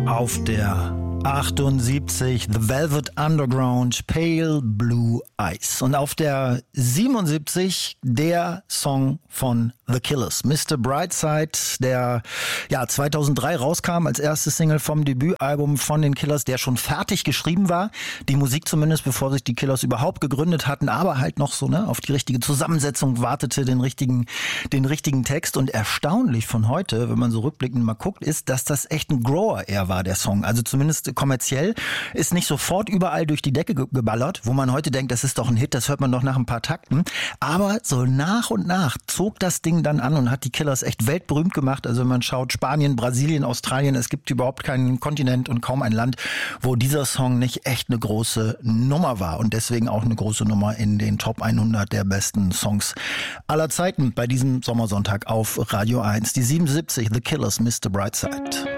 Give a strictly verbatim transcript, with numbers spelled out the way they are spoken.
Auf der achtundsiebzig The Velvet Underground, Pale Blue Eyes. Und auf der siebenundsiebzig der Song von The Killers, Mister Brightside, der ja zweitausenddrei rauskam als erste Single vom Debütalbum von den Killers, der schon fertig geschrieben war. Die Musik zumindest, bevor sich die Killers überhaupt gegründet hatten, aber halt noch so ne auf die richtige Zusammensetzung wartete, den richtigen, den richtigen Text. Und erstaunlich von heute, wenn man so rückblickend mal guckt, ist, dass das echt ein Grower eher war, der Song. Also zumindest kommerziell, ist nicht sofort überall durch die Decke geballert, wo man heute denkt, das ist doch ein Hit, das hört man doch nach ein paar Takten. Aber so nach und nach zog das Ding dann an und hat die Killers echt weltberühmt gemacht. Also wenn man schaut, Spanien, Brasilien, Australien, es gibt überhaupt keinen Kontinent und kaum ein Land, wo dieser Song nicht echt eine große Nummer war und deswegen auch eine große Nummer in den Top hundert der besten Songs aller Zeiten bei diesem Sommersonntag auf Radio eins. Die siebenundsiebzig, The Killers, Mister Brightside.